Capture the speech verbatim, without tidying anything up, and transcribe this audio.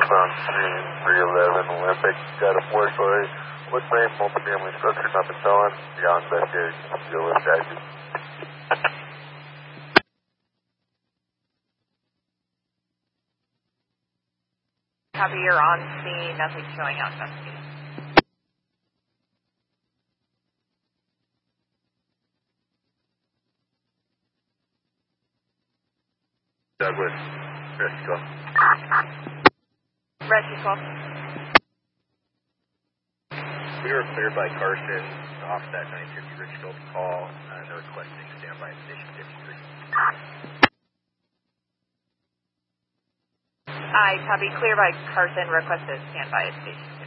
on three eleven Olympic. Got a four-story wood frame multifamily structure not been selling. Beyond investigation, deal with active. Copy, you're on scene. Nothing showing out investigation. Douglas, rescue call. Rescue call. We were cleared by Carson, offset nine fifty Richfield call, and they're requesting standby at station fifty-three. I copy, clear by Carson, requested standby at station